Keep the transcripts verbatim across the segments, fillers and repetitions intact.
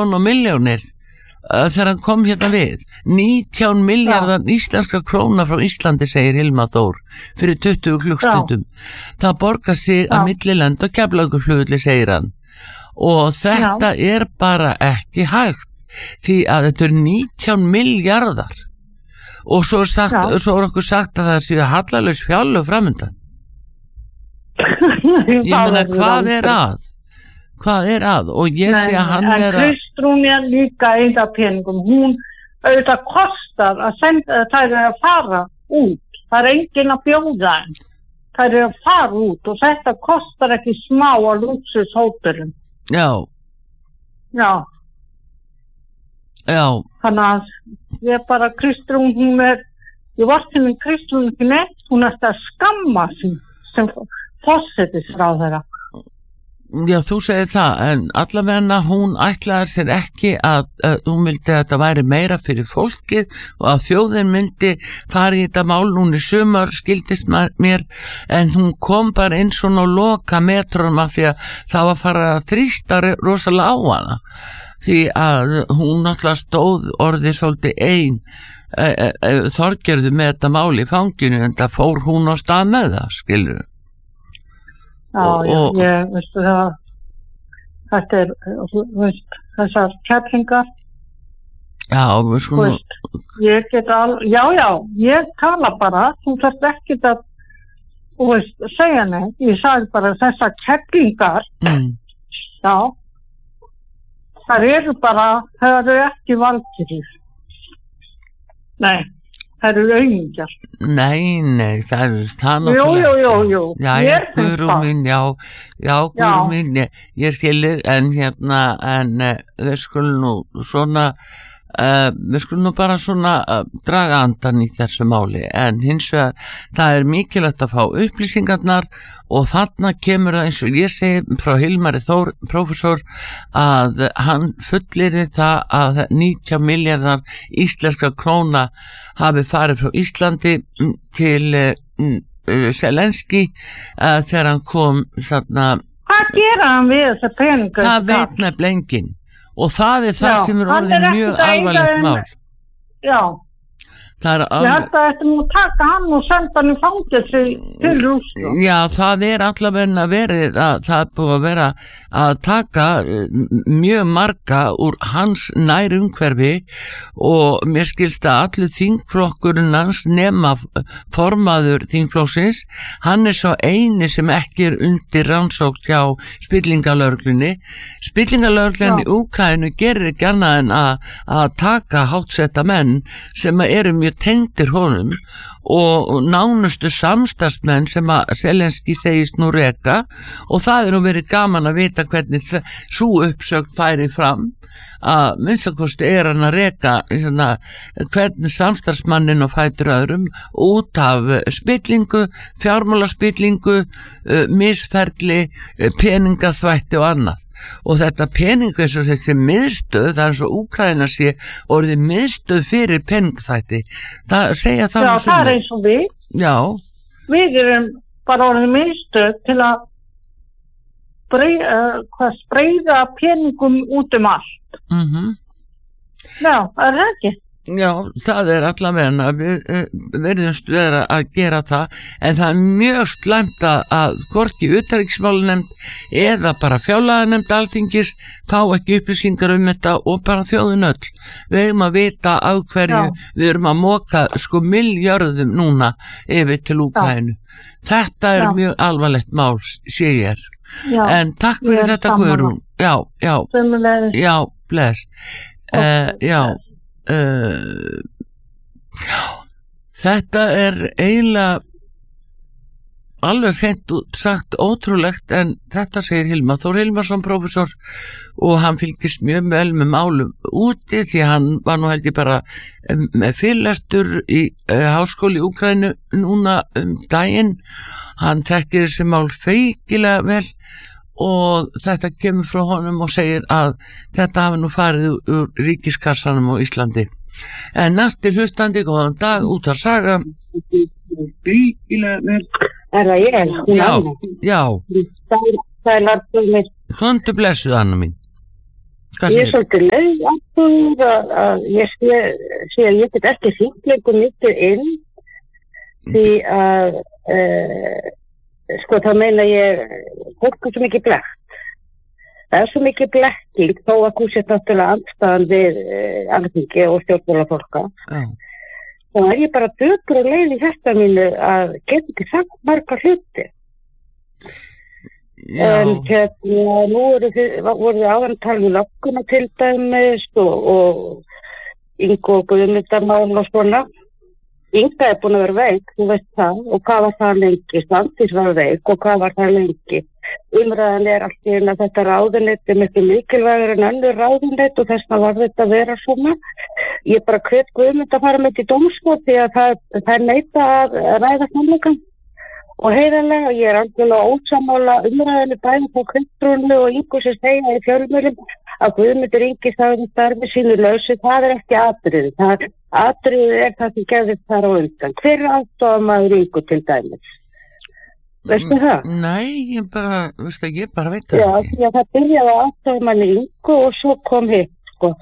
nítján milljónir uh, þegar hann kom hérna við nítján milljarðar íslenska króna frá Íslandi, segir Hilmar Þór fyrir tuttugu klukkstundum. Það borgar sig að millilend og Keflavíkurflugvelli, segir hann, og þetta Já. er bara ekki hægt því að þetta er nítján milljarðar og svo er, sagt, svo er okkur sagt að það séu hallalaus fjárlög framundan. Ég meina, hvað er að? Hvað er að? Og ég sé að hann er að... Kristrún er líka einnig peningum. Hún auðvitað kostar að senda, það er að fara út. Það er enginn að bjóða henn. Það er að fara út og þetta kostar ekki smá á lúxushótelum. Já. Já. Já. Þannig að ég bara Kristrún, hún er, ég var til minn Kristrún ekki neitt, hún er að skamma sín sem forsætisráðherra. Já, þú segir það, en allavega hún ætlaði sér ekki að, að hún vildi að þetta væri meira fyrir fólkið og að þjóðin myndi fara í þetta mál núna í sumar, skildist mér, en hún kom bara inn svona og loka metrum af því að það var fara að þrýsta rosalega á hana, því að hún alltaf stóð orðið svolítið ein e, e, e, Þorgerðu með þetta mál í fanginu, en það fór hún á stað með það, skilur. Já, og, og, ég, veistu það, þetta er, veist, þessar keflingar. Já, við skulum... Veist, ég get al, já, já, ég tala bara, þú þarft ekki að, veist, segja neitt, ég sagði bara þessar keflingar, mm. já, það eru bara, það eru ekki valkyrjur. Nei. Það eru aumingjar. Nei, nei, það er það náttúrulega. Jú, jú, jú, jú. Já, já, Guðrún mín, já, já, Guðrún mín, ég, ég skilir, en hérna, en uh, við skulum nú svona, uh, við skulum nú bara svona uh, draga andan í þessu máli, en hins vegar, það er mikilvægt að fá upplýsingarnar og þarna kemur það eins og ég segi frá Hilmari Þór, prófessor, að hann fullyrir það að nítján milljarðar íslenska króna hafi farið frá Íslandi til uh, Selenski uh, þegar hann kom þarna. Hvað gera hann við þessa peninga? Það veit nefnilega enginn og það er það Já, sem er orðið mjög alvarlegt mál. Já. Það er alveg... Ég held að þetta nú taka hann og senda hann í fangelsi til Rússlands. Já, það er allavega verið að það er búið að vera að taka mjög marga úr hans nær umhverfi og mér skilst að allir þingflokkurinn hans nema formaður þingflokksins, hann er svo eini sem ekki er undir rannsókn hjá spillingalögreglunni. Spillingalögreglunni í Úkraínu gerir ekki annað en að, að taka háttsetta menn sem eru mjög tengdir honum og nánustu samstarfsmenn sem að Selenski segist nú reka og það er nú verið gaman að vita hvernig svo uppsögn færi fram að minnstakosti er hann að reka svona, hvernig samstarfsmannin og fætur öðrum út af spillingu, fjármálaspillingu, uh, misferli, uh, peningaþvætti og annað. Og þetta peningu eins og þessi miðstöð, það er eins og Úkraína sé orðið miðstöð fyrir peningþvætti. Það segja það. Já, það er eins og við. Já. Við erum bara orðið miðstöð til að spreyða, uh, spreyða peningum út um allt. Mhm. Já, það er ekki. Já, það er allavega við verðumst vera að gera það, en það er mjög slæmt að hvorki utanríkismálanefnd eða bara fjárlaganefnd Alþingis fá ekki upplýsingar um þetta og bara þjóðin öll. Við erum að vita af hverju Já. Við erum að moka sko milljörðum núna yfir til Úkraínu. Þetta er Já. Mjög alvarlegt mál, sé ég er. Já. En takk fyrir þetta, Guðrún. Já, já. Sömulegis. Já, bless. Uh, já. Uh, já, þetta er eiginlega alveg hreint sagt ótrúlegt, en þetta segir Hilmar Þór Hilmarsson prófessor og hann fylgist mjög vel með málum úti því hann var nú held ég bara um, með fyrirlestur í uh, háskóli í Úkraínu núna um daginn. Hann þekkir þessi mál feikilega vel og þetta kemur frá honum og segir að þetta hafi nú farið úr ríkiskassanum á Íslandi. En næsti hlustandi, góðan dag, út að saga. Er það ég? Já, já. Það er alveg. Kontu blessuð, Anna mín. Hvað Ég er svolítið leið aftur að, að ég sé, sé að ég get ekki þingleikum mikið inn því að uh, sko þá meina ég fólk er svo mikið blekkt. Það er svo mikið blekking þó að þú sér náttúrulega andstæðan við uh, alþingi og stjórnmálafólka. Já. Þá er ég bara dökur og leið í þetta mínu að geta ekki sagt marga hluti. Já. En hérna, nú voru þið, voru þið áðan að tala um lögguna til dæmis og, og Ingo og Guðmundamál og svona. Inga er búin að vera veik, þú veist það, og hvað var það lengi? Svandís var veik og hvað var það lengi? Umræðan er allt í einu að þetta ráðuneyt er mikið mikilvægur en önnur ráðuneyt og þess vegna var þetta að vera svona. Ég bara hvet Guðmund að fara með til dómsmál því að það, það er neita að ræða sannleikann. Og heiðarlega, ég er algjörlega ósammála umræðinu bæði på Kristrúnu og Ingu sem segja í fjölmiðlum að Guðmundur Ingi sagði starfi sínu lausu, það er ekki atriði. Það atriði er það sem gerðist þar á undan. Hver er aðstofamaður Ingu til dæmis? Veistu það? Nei, ég bara, veistu, ég bara veit það. Já, því að það byrjaði aðstofamanni Ingu og svo kom hitt, sko.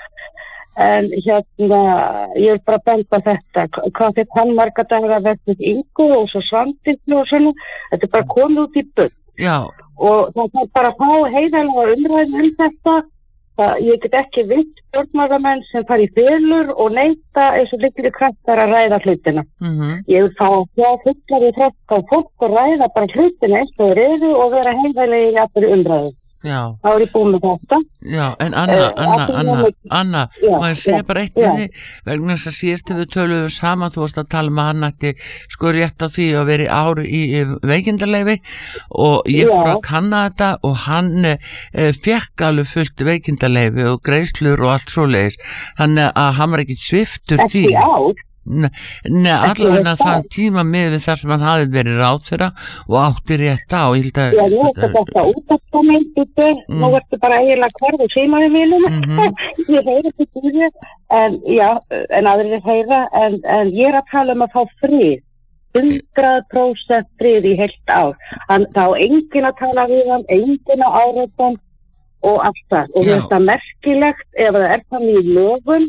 En hérna, ég vil bara benda þetta, hvað þetta hann marga dagar verður Ingu og svo Svandís og svona, þetta er bara komið út í bull. Já. Og það er bara að fá heiðarlega umræðum um þetta, það, ég get ekki vilt stjórnmálamenn sem fara í felur og neita eins og litlir kraftar að ræða hlutina. Mm-hmm. Ég vil fá að sjá fullar í þrætt á fólk og ræða bara hlutina eins og þeir eru og vera heiðarlega í allir umræðum. Já. Þá er ég búin með þetta. Já, en Anna, Eh, Anna, að því Anna, að- Anna, Já, má ég segja já, bara eitt já. við þig, vegna þess að síðast ef við töluðum saman, þú varst að tala um að hann ætti sko rétt á því að veri ári í, í veikindarleyfi og ég fór Já. að kanna þetta og hann e, fekk alveg fullt veikindarleyfi og greiðslur og allt svoleiðis, þannig að hann var ekki sviptur því. Ekki ár. Nei, nei Ekki allavega rétt á. þann tíma með við þar sem hann hafi verið ráðherra og átti rétt á. Ég held að Já, nú er þetta út af það myndu, nú ertu bara eiginlega hverðu símaði mínum, Mhm. ég heyri þetta í þér, en já, en aðrir heyra, en, en ég er að tala um að fá frið, hundrað prósent frið í heilt ár, hann, þá á enginn að tala við hann, enginn á áreitan og allt það, og Já. þetta er merkilegt ef það er þannig í lögum,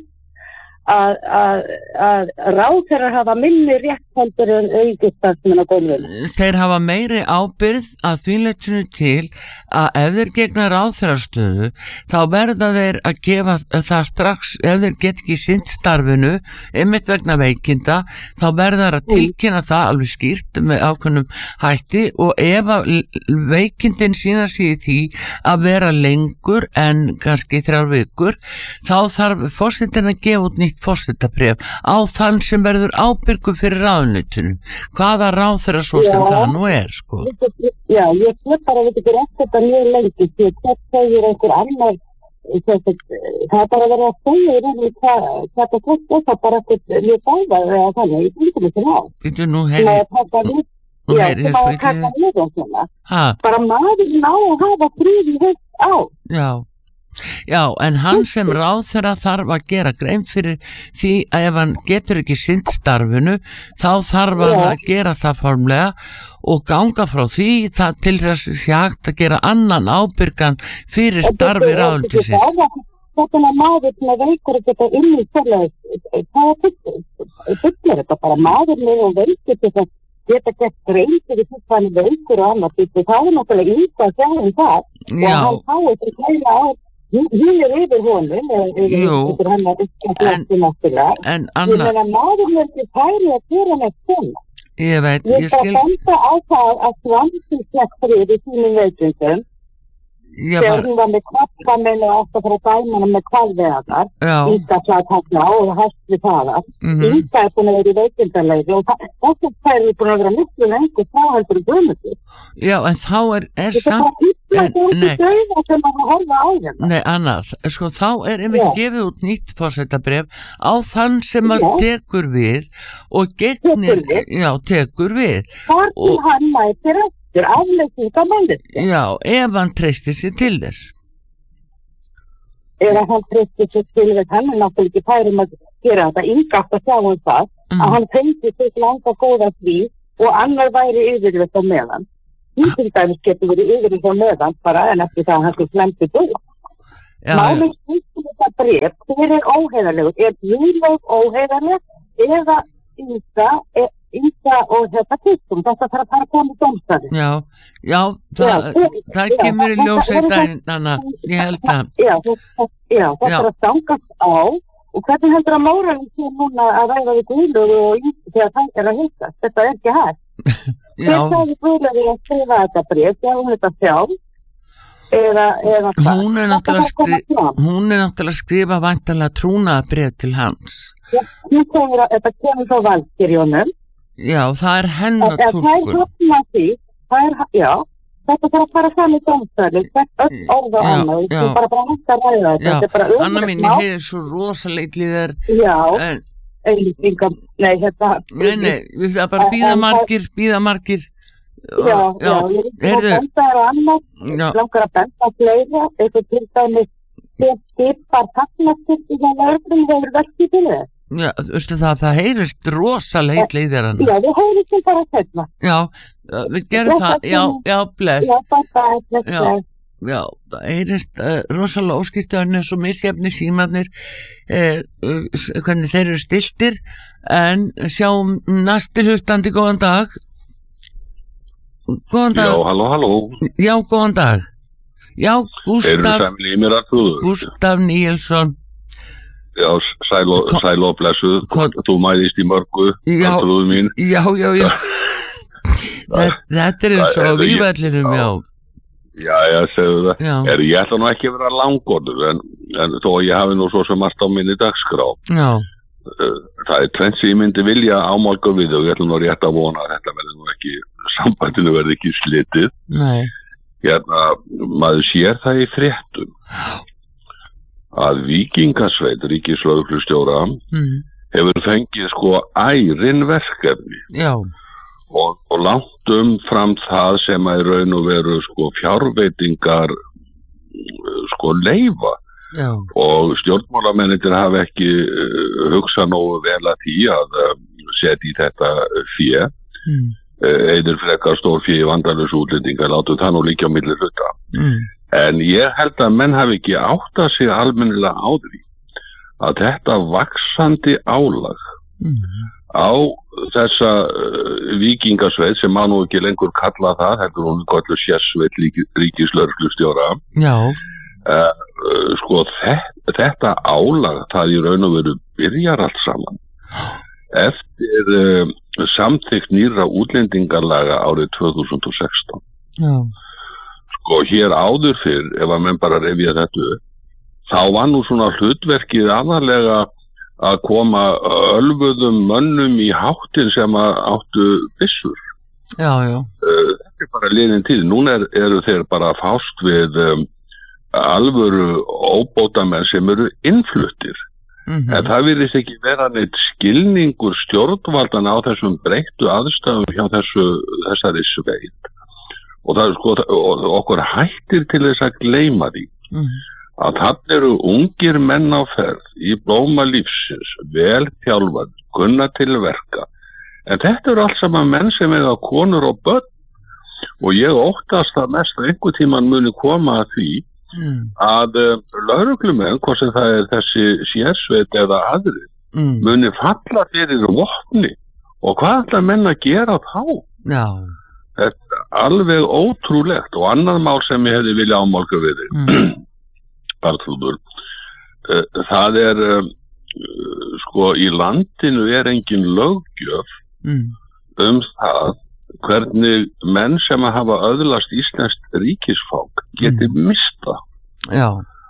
að, að, að ráðherrar hafa minni rétthaldur en auðvitaðsmenn á gólfinu. Þeir hafa meiri ábyrgð að þínleitinu til að ef þeir gegna ráðherrastöðu þá verða þeir að gefa það strax, ef þeir get ekki sinnt starfinu, einmitt vegna veikinda, þá verða þeir að tilkynna það alveg skýrt með ákveðnum hætti og ef að l- veikindin sína sig í því að vera lengur en kannski þrjár vikur, þá þarf forsetinn að gefa út nýtt forsetabréf á þann sem verður ábyrgur fyrir ráðuneytinu. Hvaða ráðherra svo sem Já. það nú er, sko. Já, ég sé bara að við getum rætt þetta mjög lengi því að hvert segir einhver annar þessi, það er bara verið að segja í reyni hvað hvað það hvort er það bara eitthvað mjög báðað eða þannig, ég finnst þetta ná Býtu, nú sem heyri, að taka við nú já, heyri sem ég svo að taka illa. við og svona Ha, bara maðurinn á að hafa frið í heilt á já. Já, en hann sem ráðherra þarf að gera grein fyrir því að ef hann getur ekki sinnt starfinu, þá þarf hann Já. að gera það formlega og ganga frá því það til þess að sé hægt að gera annan ábyrgan fyrir starfi ráðuneytisins. Þetta er maður sem er veikur að geta inn í svoleiðis, það er fullur þetta bara maðurinn og veikur til að geta gett grein fyrir því hvað hann er veikur og annað því það er náttúrulega yngt að segja um það og Já. hann fáið til kæla á hún er yfir honum Jú. yfir hann að ekki náttúrulega En ég Anna, meina maðurinn er til kæli að gera með svona ég veit, ég ég skal skil, benda á það að Svandís fekk frið í sínum veikindum ég þegar var, hún var með kvappamein og átt að fara að dæma hana með kvalveðar já, Inga hlaðt hérna og hægt við það mhm, Inga er búin að vera í veikindarleyfi og það- þessum þær er búin að vera miklu lengur þá heldur í Guðmundur já, en þá er, er þetta er samt, bara illa en- þegar nei. þessi dauða sem að horfa á hérna nei, annað, sko, þá er einmitt Já. gefið út nýtt forsetabref á þann sem að Já. tekur við og gegnir, Tekur við. já, tekur við, þar til Og- hann mætir eftir afleysing af mannlist já, ef hann treystir sér til þess. eða hann treysti sér til þess hann er náttúrulega ekki færum að gera þetta Inga átt að sjá um það Mm. að hann fengi sitt langa góða því og annar væri yfirleitt á meðan því til dæmis getur verið yfirleitt á meðan bara en eftir það að hann sko glemti búið Málið snýst þetta bréf, hver er óheiðarlegur? Er Guðlaug óheiðarleg eða Inga, Inga og þetta Kristum? Þetta þarf að fara að koma í dómstæði. Já, já, það, já, það kemur í ljós í daginn, Anna, ég held að. Já, já, þetta er að stangast á. Og hvernig heldur að móralinn sé núna að ræða við Guðlaug og Inga þegar það er að hittast? Þetta er ekki hægt. Hver sagði Guðlaug að skrifa þetta bréf? Sjá hún þetta sjálf? Eða, eða hún er náttúrulega skrifa, hún er náttúrulega að skrifa væntanlega trúnaðarbréf til hans. Já, hún segir að þetta kemur frá Valkyrjónum. Já, það er hennar túlkun. Það er hafna því, það er, já, þetta þarf að fara fram í dómstæði, þetta öll orð og annað, þú bara bara hægt að ræða þetta. Þetta er bara umrætt. Anna mín, ég hefði svo rosaleitlið þér. Já, einlýsingar, nei, þetta. Nei, nei, við það bara býða margir, býða margir. Já, já, ég er að benda þér á annað, langar að benda að fleira, eitthvað til dæmis þegar skipar takknastyrki þegar lögreglunni hefur verkið til þess. Já, þú veistu það, það heyrist rosalega heill í þér hann. Já, við heyrist til bara setna. Já, við gerum það, já, já, bless. Já, það er bless. Já, já, það heyrist uh, rosalega óskiptöðan eins og misjafni símarnir, eh, uh, hvernig þeir eru stiltir, en sjáum næsti hlustandi, góðan dag. Góðan dag. Já, halló, halló. Já, góðan dag. Já, Gústaf, Gústaf Níelsson. Já, sæl og, sæl og blessuð. Þú mæðist í mörgu, andrúðu mín. Já, já, já. Þetta er eins og vývæðlinum, já. Já, já, segðu það. Já. Er, ég ætla nú ekki að vera langorður, en, en þó ég hafi nú svo sem margt á minni dagskrá. Já. Það er trend sem ég myndi vilja ámálga við og ég ætla nú rétt að vona að þetta verði nú ekki, sambandinu verði ekki slitið. Nei. Hérna, maður sér það í fréttum að Víkingasveit, ríkislögreglustjóra, mm. hefur fengið sko ærin verkefni. Já. Og, og langt umfram það sem að raun og veru sko fjárveitingar sko leyfa. Já. Og stjórnmálamennir hafa ekki uh, hugsað nógu vel að því að uh, setja í þetta fjö mm. uh, eður frekar stór fjö í vandalös útlendingar, látum það nú líka á milli hluta mm. en ég held að menn hafi ekki áttað sig almennilega á því að þetta vaxandi álag mm. á þessa uh, Víkingasveit sem má nú ekki lengur kalla það, heldur hún kallar sérsveit ríkislögreglustjóra. Já. Uh, uh, sko þetta, þetta álag það í raun og veru byrjar allt saman eftir uh, samþykkt nýrra útlendingarlaga árið tvö þúsund og sextán. Já. Sko hér áður fyrr, ef að menn bara rifja þetta upp, þá var nú svona hlutverkið aðalega að koma ölfuðum mönnum í háttin sem að áttu byssur. Já, já. Uh, þetta er bara liðin til. Núna er, eru þeir bara að fást við um, alvöru óbótamenn sem eru innfluttir. Mm-hmm. En það virðist ekki vera neitt skilningur stjórnvaldan á þessum breyttu aðstæðum hjá þessu, þessari sveit. Og það er sko, og okkur hættir til þess að gleyma því mm-hmm. að þannig eru ungir menn á ferð í blóma lífsins, vel þjálfað, kunna til verka. En þetta eru allt saman menn sem eiga konur og börn og ég óttast að mest einhver tíman muni koma að því Mm. að uh, lögreglumenn, hvort sem það er þessi sérsveit eða aðri mm. muni falla fyrir vopni og hvað ætla menn að gera þá? Já. Þetta er alveg ótrúlegt og annað mál sem ég hefði vilja ámálga við þig mm. Arnþrúður, uh, það er uh, sko í landinu er engin löggjöf mm. um það hvernig menn sem að hafa öðlast íslenskt ríkisfang geti mm. mista. Já.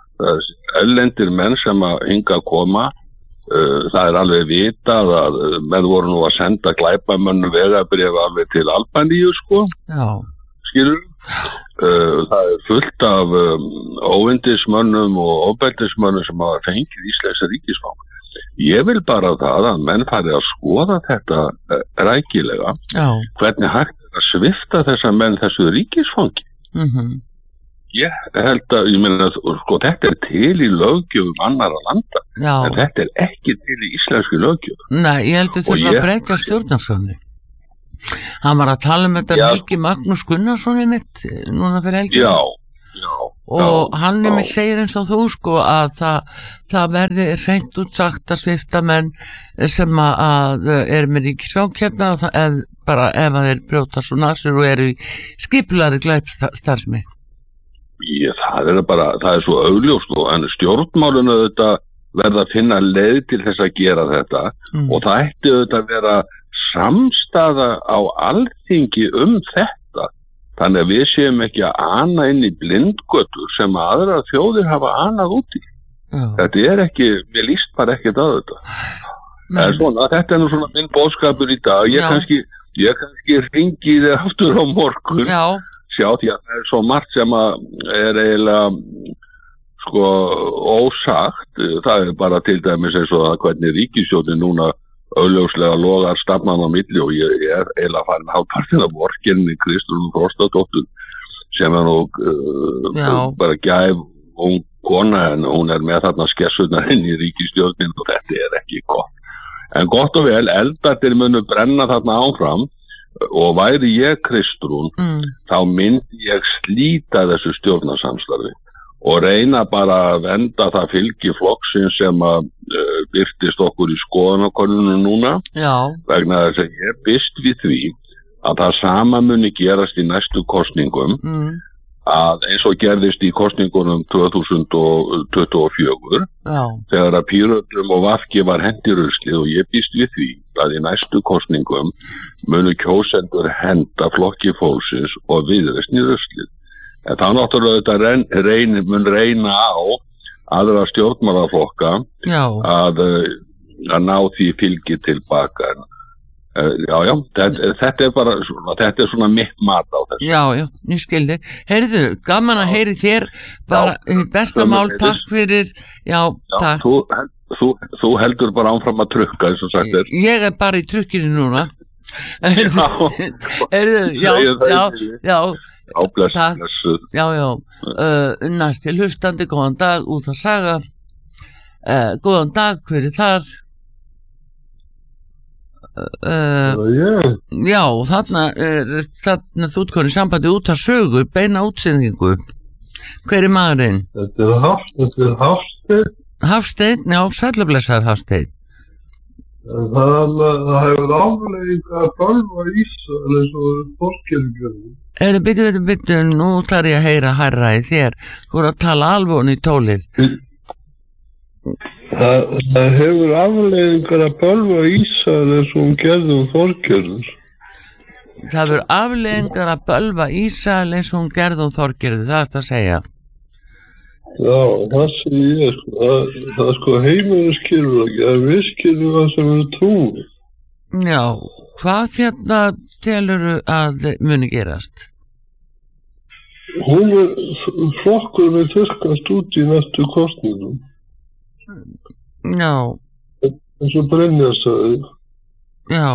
Erlendir menn sem að hinga að koma, uh, það er alveg vitað að menn voru nú að senda glæpamönnu vegabréf alveg til Albaníu, sko. Já. Skilur? Uh, það er fullt af um, óindismönnum og óbeldismönnum sem hafa fengið íslenskt ríkisfang. Ég vil bara það að menn fari að skoða þetta rækilega. Já. Hvernig hægt að svifta þessa menn þessu ríkisfangi. Mm-hmm. Ég held að, ég meina, sko, þetta er til í löggjöfum annarra landa, Já. En þetta er ekki til í íslenski löggjöf. Nei, ég held að þurfa að breyta stjórnarskránni. Hann var að tala um þetta Já. Helgi Magnús Gunnarssoni mitt, núna fyrir helgi. Já, Já, og já, hann er já. með segir eins og þú sko að það, það verði hreint út sagt að svipta menn sem að, að er með ríkisfangkjarna ef, bara ef að þeir brjóta svo nasur og eru í skipulari glæpsstarfsemi. Ég, það er bara, það er svo augljóst og en stjórnmálinu auðvitað verða að finna leið til þess að gera þetta mm. og það ætti auðvitað að vera samstaða á alþingi um þetta. Þannig að við séum ekki að ana inn í blindgötur sem aðra þjóðir hafa anað úti. Já. Þetta er ekki, mér líst bara ekkert að þetta. En svona, þetta er nú svona minn boðskapur í dag. Ég Já. kannski, ég kannski ringi þig aftur á morgun. Já. Sjá því að það er svo margt sem að er eiginlega sko ósagt. Það er bara til dæmis eins og að hvernig ríkisstjórnin núna augljóslega logar stafnan á milli og ég, ég er eiginlega farin hálfpartinn af vorkinni Kristrúnu Frostadóttur sem er nú uh, bara gæf ung kona en hún er með þarna skessurnar inn í ríkisstjórnin og þetta er ekki gott. En gott og vel, eldarnir munu brenna þarna áfram og væri ég Kristrún mm. þá myndi ég slíta þessu stjórnarsamstarfi og reyna bara að venda það fylgi flokksins sem að uh, byrtist okkur í skoðanakönnunum núna. Já. Vegna þess að ég byrst við því að það sama muni gerast í næstu kosningum mm. að eins og gerðist í kosningunum tvö þúsund tuttugu og fjögur Já. Þegar að Pírötum og V G var hendi ruslið og ég byrst við því að í næstu kosningum munu kjósendur henda flokki fólksins og Viðreisn í ruslið. En það náttúrulega þetta reyn, mun reyna á aðra stjórnmálaflokka að, að ná því fylgi tilbaka. Já, já, þetta, þetta er bara svona, þetta er svona mitt mat á þessu. Já, já, ég skildi. Heyrðu, gaman að heyri þér, bara já, besta mál, takk fyrir, já, já takk. Þú, þú, þú heldur bara áfram að trukka, eins og sagt er. Ég er bara í trukkinu núna. Heyrðu, heyrðu, já, já, já. Já, bless, bless. Já, já, uh, næst til hlustandi, góðan dag, út að saga, uh, góðan dag, hver er þar? Uh, yeah. Já, þarna, uh, þarna þú útkonið sambandi út að sögu, beina útsendingu, hver er maðurinn? Þetta er Hafsteinn. Hafsteinn, já, sælublessar Hafsteinn. Það, það hefur aflegging að bölva Ísrael eins og fórskilgjörnum. Eru, byttu, byttu, byttu, nú þarf ég að heyra hærra í þér. Þú voru að tala alveg í tólið. Það, það hefur afleiðingar að bölva Ísrael eins og hún gerði um Þorgerður. Það hefur afleiðingar að bölva Ísrael eins og hún gerði um Þorgerður, það er það að segja. Já, það sé ég, sko. Það, það er sko heimurinn skilur ekki, það er við skilur það sem eru trúið. Já, hvað hérna telurðu að muni gerast? Hún er, flokkur með þurrkast út í næstu kosningum. Já. Eins og Brynjar sagði. Já.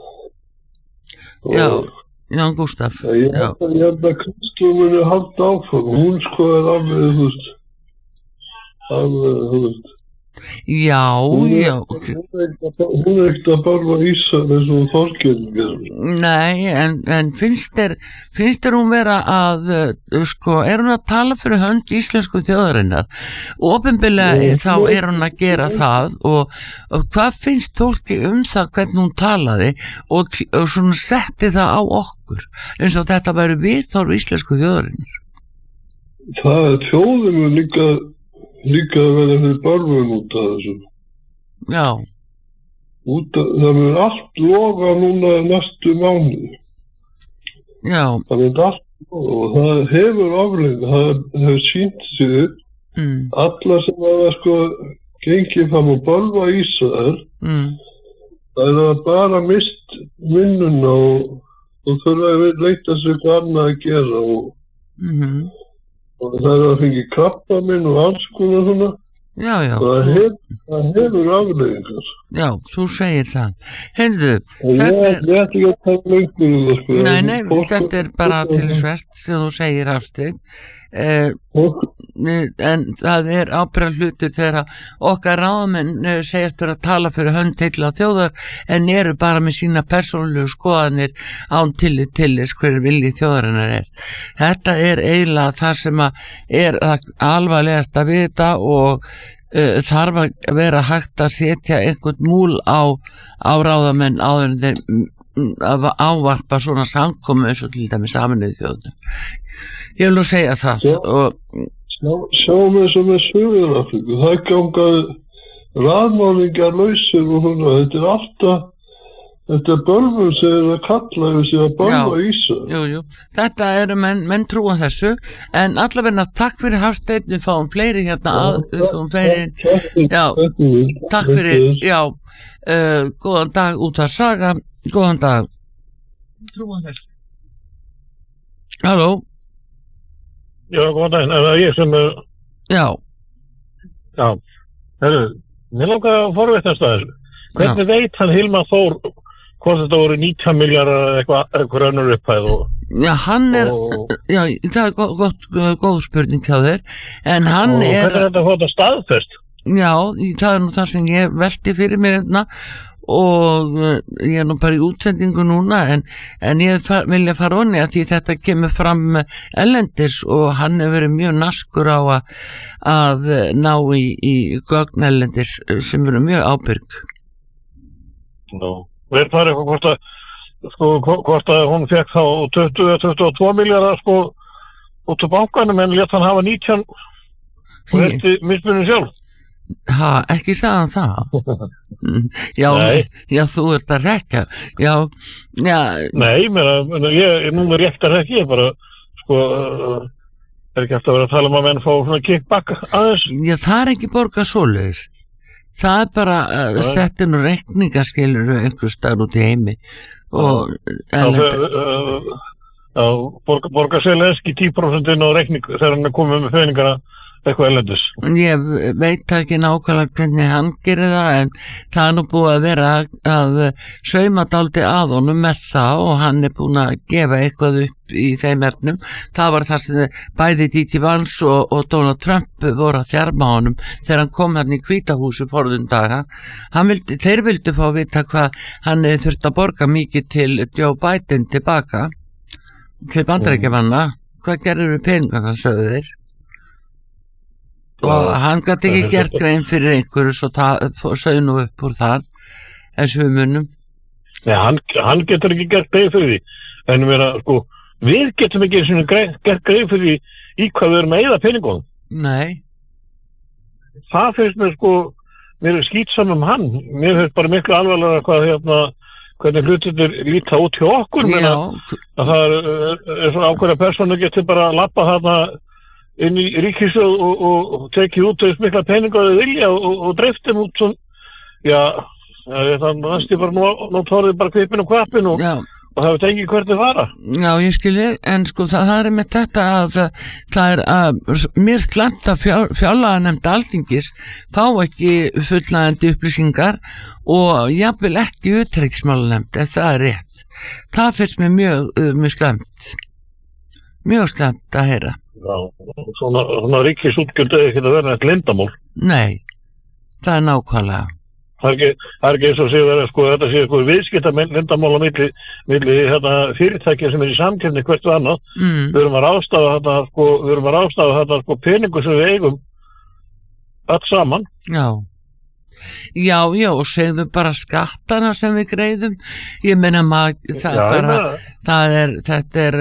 Já, já, Gústaf. Ég held að Kristrún muni halda áfram, hún sko er alveg, þú veist, alveg, þú veist. Já, hún er, já. Hún er ekkert að bálva Ísrael eins og Þorgerður. Nei, en, en finnst þér, finnst þér hún vera að, sko, er hún að tala fyrir hönd íslensku þjóðarinnar? Opinberlega þá er hún að gera það og, og hvað finnst fólki um það hvernig hún talaði og, og svona setti það á okkur eins og þetta væri viðhorf íslensku þjóðarinnar? Það er þjóðum líka líka að vera fyrir barfun út af þessu. Já. Út af, það mun allt loga núna næstu mánuði. Já. Það mun allt loga og það hefur afleið, það hefur sýnt sig mm. alla sem hafa sko gengið fram og barfa Ísrael mm. það er bara mist vinnuna og, og þurfa að leita sig annað að gera og mm-hmm. og það er að fengi krabba minn og alls konar svona. Já, já. Það hefur, það hefur afleiðingar. Já, þú segir það. Heyrðu, þetta er... Ég ætti ekki að tala lengur um það, sko. Nei, nei, þetta er bara til svert sem þú segir, Hafsteinn. eh, en það er ábyrgðar hlutur þegar okkar ráðamenn eh, segjast vera að tala fyrir hönd heilla þjóðar en eru bara með sína persónulegu skoðanir án tillit til þess hver vilji þjóðarinnar er. Þetta er eiginlega það sem að er alvarlegast að vita og uh, þarf að vera hægt að setja einhvern múl á, á ráðamenn áður en þeir að ávarpa svona samkomu eins og til dæmis Sameinuðu þjóðirnar. Ég vil nú segja það. Sjá, og sjá, sjáum við sem er Suður-Afríku, það gangaði rafmálningar lausir og svona, þetta er alltaf, þetta er bölvun sem er að kalla yfir sig að bölva í sig. Jú, jú, þetta eru menn, menn trúa þessu, en allavegna takk fyrir Hafsteinn, við fáum fleiri hérna að, við fáum fleiri, já, takk fyrir, já, uh, góðan dag út að saga, góðan dag. Trúa þessu. Halló? Já, góðan daginn, er það ég sem er... Já. Já, herru, mér langar að forvitnast að þessu. Hvernig veit hann Hilmar Þór hvort þetta voru nítján milljarðar eitthvað, eitthvað önnur upphæð og... Já, hann er, og... já, það er góð, góð, góð spurning hjá þér, en hann og er... Og hvernig er þetta fótt að staðfest? Já, það er nú það sem ég velti fyrir mér hérna og uh, ég er nú bara í útsendingu núna en, en ég far, vilja fara onni að því þetta kemur fram ellendis og hann hefur verið mjög naskur á að, að ná í, í gögn ellendis sem eru mjög ábyrg. Nú, veit það eitthvað hvort að sko, hvort að hún fekk þá tuttugu til tuttugu og tvo milljarðar sko út á bankanum en létt hann hafa nítján og þetta mismunum sjálf. Ha, ekki sagðan það? Já, já, þú ert að rekja. Já, já. Nei, mér, ég, nú er rétt að rekja, ég bara, sko, er ekki eftir að vera að tala um að menn fá svona kickback aðeins. Já, það er ekki borgað svoleiðis. Það er bara uh, settin og reikningaskilur einhver staðar út í heimi. Og, en þetta... Já, borga Selenski tíu prósent inn á reikning þegar hann er komið með peningana eitthvað ellendis. Ég veit ekki nákvæmlega hvernig hann gerir það en það er nú búið að vera að sauma dálítið að honum með það og hann er búin að gefa eitthvað upp í þeim efnum. Það var það sem bæði Díti Vans og, og Donald Trump voru að þjarma honum þegar hann kom hann í Hvítahúsi forðum daga. Vildi, þeir vildu fá að vita hvað hann þurfti að borga mikið til Joe Biden tilbaka til Bandaríkjamanna. Hvað gerður við peningar það sögðu þeir? Og hann gæti ekki gert grein fyrir einhverju svo sögðu nú upp úr það þessu munum. Nei, hann, hann getur ekki gert grein fyrir því en vera, sko, við getum ekki grein, gert grein fyrir því í hvað við erum að eyða peningum. Nei. Það finnst mér sko mér er skýtsam um hann mér finnst bara miklu alvarlega hvað hérna hvernig hlutir líta út hjá okkur menna, að það er, er svona ákveðna persónu getur bara að lappa þarna inn í ríkissjóð og, og, og tekið út þess mikla peninga að þau vilja og, og, og dreiftum út svona, já, þannig að það er bara nú, nú tóriði bara kvipin og kvapin og, og það veit ekki hvert þið fara. Já, ég skilji, en sko það, það er með þetta að það, það er að mér slemt að fjár, fjárlaganefnd Alþingis fá ekki fullnægjandi upplýsingar og jafnvel ekki utanríkismálanefnd ef það er rétt. Það finnst mér mjög, mjög slemt. Mjög slemt að heyra. Já, svona, svona ríkisútgjöld er ekki að vera eitthvað leyndamál. Nei, það er nákvæmlega. Það er ekki, það er ekki eins og sé verið, sko, þetta sé eitthvað viðskipta leyndamál á milli, milli hérna, fyrirtækja sem er í samkeppni hvert og annað. Mm. Við erum að ráðstafa þetta, sko, við erum að ráðstafa þetta, sko, peningu sem við eigum allt saman. Já. Já, já, og segðu bara skattana sem við greiðum. Ég meina maður, það er bara, það er, þetta er...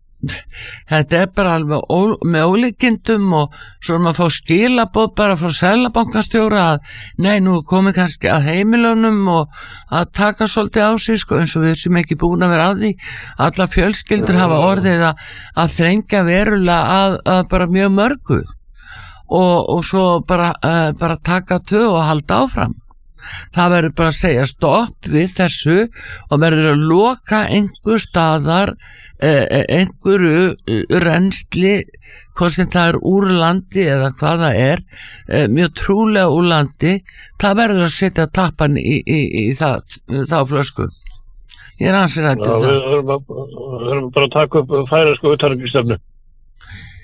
Þetta er bara alveg ó, með ólíkindum og svo er maður að fá skilaboð bara frá Seðlabankastjóra að nei, nú er komið kannski að heimilunum og að taka svolítið á sig sko, eins og við sem ekki búin að vera að því alla fjölskyldur hafa orðið að, að þrengja verulega að, að bara mjög mörgu og, og svo bara, uh, bara taka töð og halda áfram. Það verður bara að segja stopp við þessu og verður að loka einhver staðar eh, einhverju rennsli hvort sem það er úr landi eða hvað það er eh, mjög trúlega úr landi það verður að setja tappan í, í, í það, þá flösku. Ég er ansið rætt um það. Við verðum bara að taka upp færeysku utanríkisstefnu.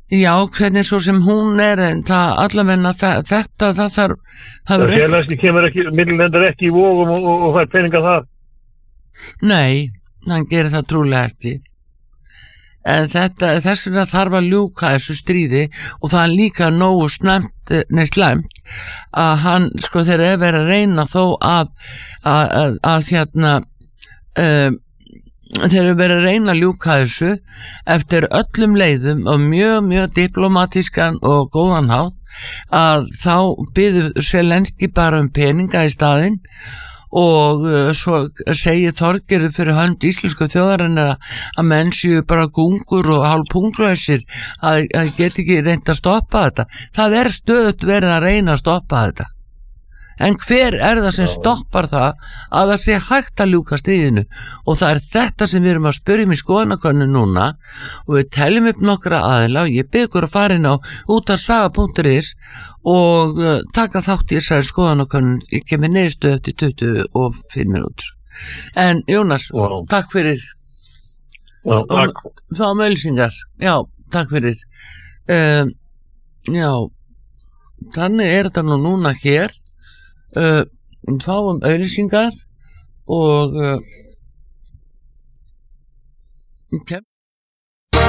Já, hvernig svo sem hún er, en það allavegna þetta, það þarf... Það félagski kemur ekki, millilendar ekki í vógum og, og, og fær peninga þar? Nei, hann gerir það trúlega ekki. En þetta, þess vegna þarf að ljúka þessu stríði og það er líka nógu snemt, nei slæmt, að hann, sko, þeir eru verið að reyna þó að, að, að, að hérna, um, þeir eru verið að reyna að ljúka þessu eftir öllum leiðum og mjög, mjög diplomatískan og góðan hátt að þá byður Zelenski bara um peninga í staðinn og uh, svo segir Þorgerður fyrir hönd íslensku þjóðarinnar að menn séu bara gungur og hálf punktlausir að, að get ekki reynt að stoppa þetta. Það er stöðugt verið að reyna að stoppa þetta. En hver er það sem stoppar það að það sé hægt að ljúka stríðinu? Og það er þetta sem við erum að spyrja um í skoðanakönnun núna og við teljum upp nokkra aðila og ég bið ykkur að fara inn á útvarpssaga punktur is og uh, taka þátt í þessari skoðanakönnun. Ég kemur niðurstöðu eftir tuttugu og fimm mínútur. En Jónas, wow. Takk fyrir. Já, takk. Þá mölsingar. Já, takk fyrir. Uh, já, þannig er þetta nú núna hér. Uh, fáum auglýsingar og uh, okay.